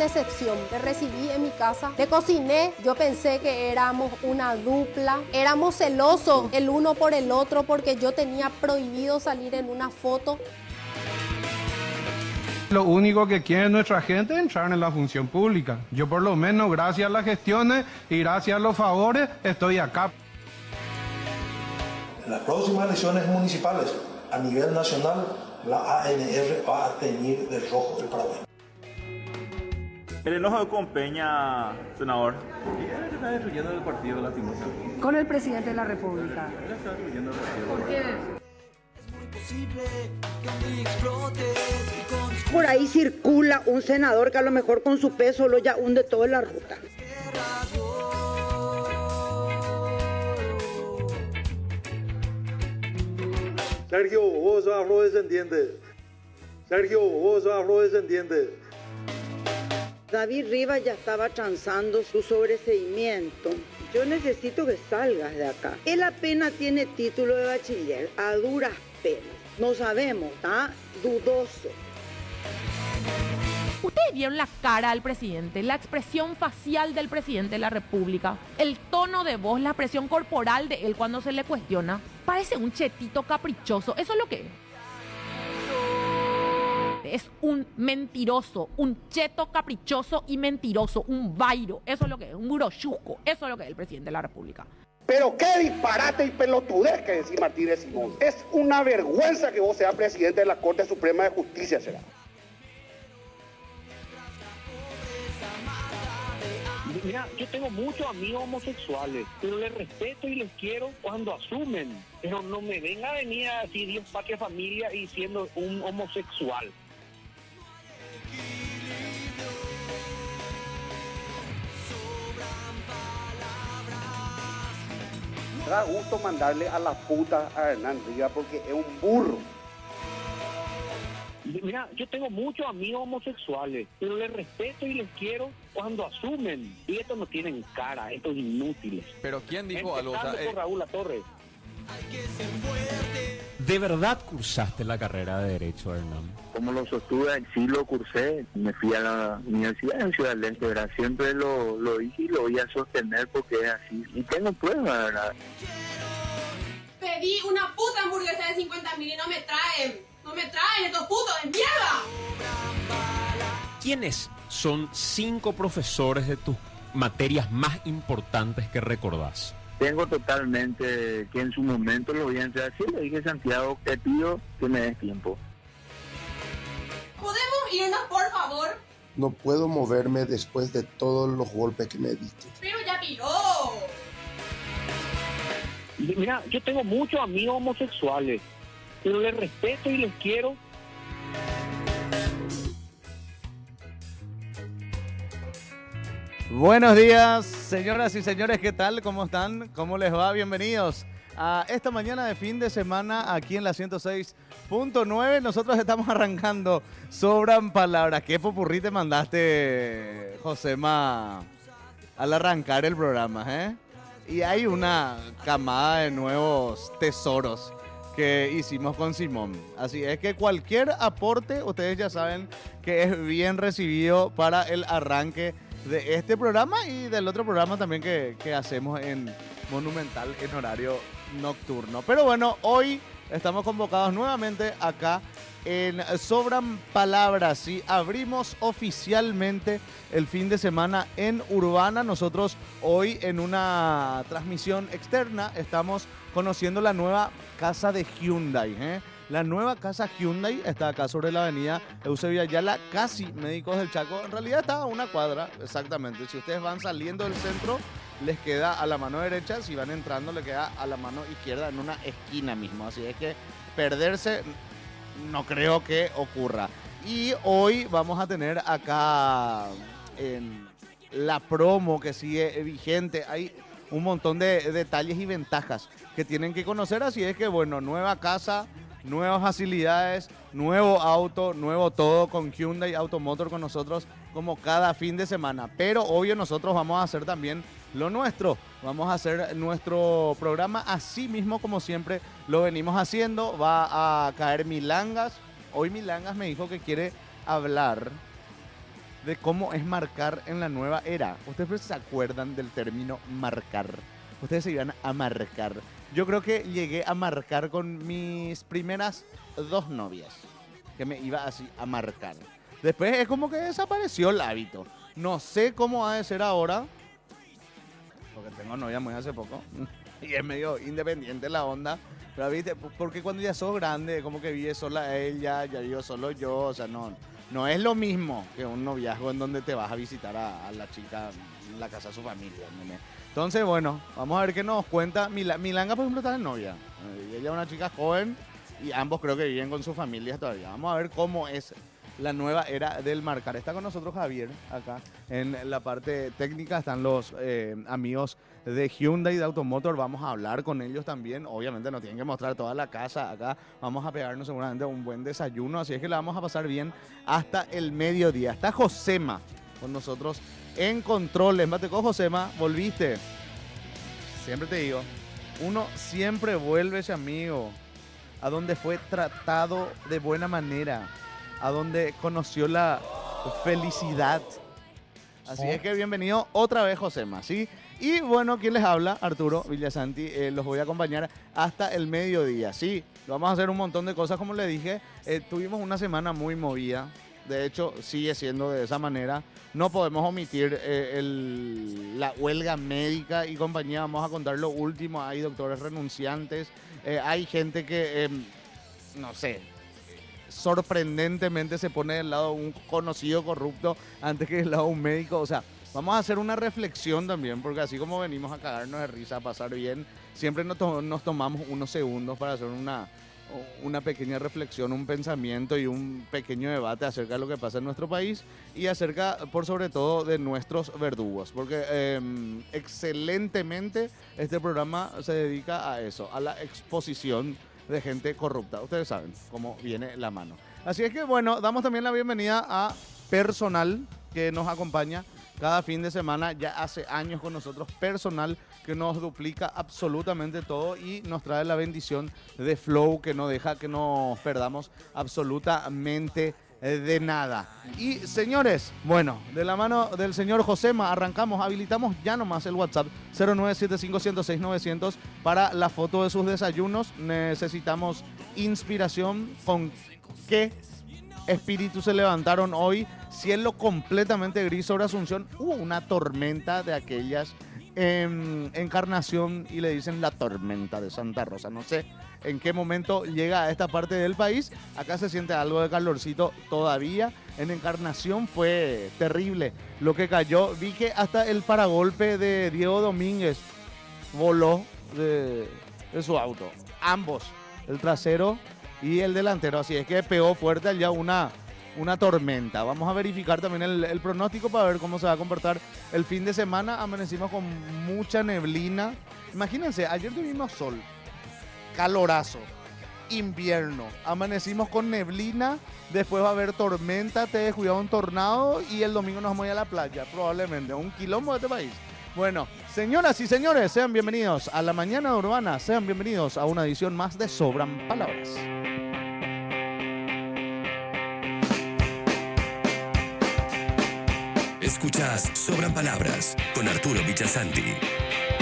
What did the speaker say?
decepción. Te recibí en mi casa, te cociné, yo pensé que éramos una dupla, éramos celosos el uno por el otro porque yo tenía prohibido salir en una foto. Lo único que quiere nuestra gente es entrar en la función pública. Yo por lo menos, gracias a las gestiones y gracias a los favores, estoy acá. En las próximas elecciones municipales, a nivel nacional, la ANR va a teñir de rojo el Paraguay. El enojo con Peña, senador. Él está destruyendo el partido, lastimosamente. Con el presidente de la República. Él está destruyendo el partido. ¿Por qué? Por ahí circula un senador que a lo mejor con su peso lo ya hunde toda la ruta. Sergio, vos sos afrodescendiente. Sergio, vos sos afrodescendiente. David Rivas ya estaba transando su sobreseimiento. Yo necesito que salgas de acá. Él apenas tiene título de bachiller, a duras penas. No sabemos, está dudoso. Ustedes vieron la cara del presidente, la expresión facial del presidente de la República, el tono de voz, la expresión corporal de él cuando se le cuestiona. Parece un chetito caprichoso, eso es lo que es. Es un mentiroso, un cheto caprichoso y mentiroso, un vairo, eso es lo que es, un grochusco, eso es lo que es el presidente de la República. Pero qué disparate y pelotudez que decís Martínez Simón. Es una vergüenza que vos seas presidente de la Corte Suprema de Justicia, será. Mira, yo tengo muchos amigos homosexuales, pero les respeto y les quiero cuando asumen. Pero no me venga a venir así Dios, patria, familia y siendo un homosexual. Da gusto mandarle a la puta a Hernán Rivas porque es un burro. Mira, yo tengo muchos amigos homosexuales, pero les respeto y les quiero cuando asumen. Y estos no tienen cara, estos inútiles. Pero ¿quién dijo algo? Por Raúl Latorre. ¿De verdad cursaste la carrera de Derecho, Hernán? Como lo sostuve, sí lo cursé. Me fui a la universidad en Ciudad del Este, ¿verdad? Siempre lo dije y lo voy a sostener porque es así. Y tengo pruebas, ¿verdad? Pedí una puta hamburguesa de 50.000 y no me traen estos putos de mierda. ¿Quiénes son 5 profesores de tus materias más importantes que recordás? Tengo totalmente que en su momento lo voy a entrar así. Le dije a Santiago, te pido que me des tiempo. ¿Podemos irnos, por favor? No puedo moverme después de todos los golpes que me diste. Pero ya piró. Mira, yo tengo muchos amigos homosexuales, pero les respeto y les quiero. Buenos días, señoras y señores, ¿qué tal? ¿Cómo están? ¿Cómo les va? Bienvenidos a esta mañana de fin de semana aquí en la 106.9. Nosotros estamos arrancando Sobran Palabras. ¿Qué popurrí te mandaste, Josema, al arrancar el programa, eh? Y hay una camada de nuevos tesoros que hicimos con Simón. Así es que cualquier aporte, ustedes ya saben que es bien recibido para el arranque de este programa y del otro programa también que hacemos en Monumental en horario nocturno. Pero bueno, hoy estamos convocados nuevamente acá en Sobran Palabras y abrimos oficialmente el fin de semana en Urbana. Nosotros hoy en una transmisión externa estamos conociendo la nueva casa de Hyundai, ¿eh? La nueva casa Hyundai está acá sobre la avenida Eusebio Ayala, casi Médicos del Chaco. En realidad está a una cuadra, exactamente. Si ustedes van saliendo del centro, les queda a la mano derecha. Si van entrando, le queda a la mano izquierda en una esquina mismo. Así es que perderse no creo que ocurra. Y hoy vamos a tener acá en la promo que sigue vigente. Hay un montón de detalles y ventajas que tienen que conocer. Así es que, bueno, nueva casa, nuevas facilidades, nuevo auto, nuevo todo con Hyundai Automotor con nosotros como cada fin de semana. Pero obvio nosotros vamos a hacer también lo nuestro. Vamos a hacer nuestro programa así mismo como siempre lo venimos haciendo. Va a caer Milangas. Hoy Milangas me dijo que quiere hablar de cómo es marcar en la nueva era. ¿Ustedes se acuerdan del término marcar? Ustedes se iban a marcar. Yo creo que llegué a marcar con mis primeras 2 novias, que me iba así a marcar. Después es como que desapareció el hábito. No sé cómo ha de ser ahora, porque tengo novia muy hace poco y es medio independiente la onda. Pero viste, porque cuando ya sos grande, como que vive sola ella, ya vivo solo yo, o sea, no es lo mismo que un noviazgo en donde te vas a visitar a la chica en la casa de su familia, ¿no? Entonces, bueno, vamos a ver qué nos cuenta. Milanga, por ejemplo, está en novia. Ella es una chica joven y ambos creo que viven con sus familias todavía. Vamos a ver cómo es la nueva era del marcar. Está con nosotros Javier acá en la parte técnica. Están los amigos de Hyundai, de Automotor. Vamos a hablar con ellos también. Obviamente nos tienen que mostrar toda la casa acá. Vamos a pegarnos seguramente un buen desayuno. Así es que la vamos a pasar bien hasta el mediodía. Está Josema con nosotros en controles. Mateco, Josema, volviste. Siempre te digo, uno siempre vuelve ese amigo a donde fue tratado de buena manera, a donde conoció la felicidad. Así es que bienvenido otra vez, Josema, ¿sí? Y bueno, ¿quién les habla? Arturo Villasanti. Los voy a acompañar hasta el mediodía, ¿sí? Vamos a hacer un montón de cosas, como les dije. Tuvimos una semana muy movida. De hecho, sigue siendo de esa manera. No podemos omitir la huelga médica y compañía. Vamos a contar lo último. Hay doctores renunciantes. Hay gente que, no sé, sorprendentemente se pone del lado de un conocido corrupto antes que del lado de un médico. O sea, vamos a hacer una reflexión también, porque así como venimos a cagarnos de risa, a pasar bien, siempre nos tomamos unos segundos para hacer una pequeña reflexión, un pensamiento y un pequeño debate acerca de lo que pasa en nuestro país y acerca, por sobre todo, de nuestros verdugos, porque excelentemente este programa se dedica a eso, a la exposición de gente corrupta. Ustedes saben cómo viene la mano. Así es que, bueno, damos también la bienvenida a personal que nos acompaña cada fin de semana, ya hace años con nosotros, personal que nos duplica absolutamente todo y nos trae la bendición de Flow, que no deja que nos perdamos absolutamente de nada. Y señores, bueno, de la mano del señor Josema arrancamos, habilitamos ya nomás el WhatsApp 0975-106-900 para la foto de sus desayunos. Necesitamos inspiración. ¿Con qué espíritu se levantaron hoy? Cielo completamente gris sobre Asunción. Hubo una tormenta de aquellas en Encarnación y le dicen la tormenta de Santa Rosa. No sé en qué momento llega a esta parte del país. Acá se siente algo de calorcito todavía. En Encarnación fue terrible lo que cayó. Vi que hasta el paragolpe de Diego Domínguez voló de su auto. Ambos, el trasero y el delantero. Así es que pegó fuerte allá una tormenta. Vamos a verificar también el pronóstico para ver cómo se va a comportar el fin de semana. Amanecimos con mucha neblina. Imagínense, ayer tuvimos sol, calorazo, invierno. Amanecimos con neblina, después va a haber tormenta, te descuidado un tornado y el domingo nos vamos a ir a la playa, probablemente. Un quilombo de este país. Bueno, señoras y señores, sean bienvenidos a La Mañana Urbana. Sean bienvenidos a una edición más de Sobran Palabras. Escuchás Sobran Palabras con Arturo Villasanti.